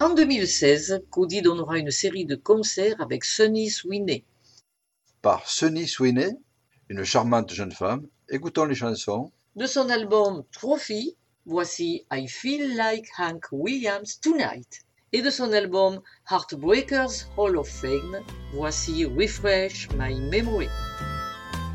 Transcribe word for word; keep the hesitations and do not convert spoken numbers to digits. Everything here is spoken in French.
En deux mille seize, Cody donnera une série de concerts avec Sunny Sweeney. Par Sunny Sweeney, une charmante jeune femme, écoutons les chansons. De son album Trophy, voici I Feel Like Hank Williams Tonight. Et de son album Heartbreakers Hall of Fame, voici Refresh My Memory.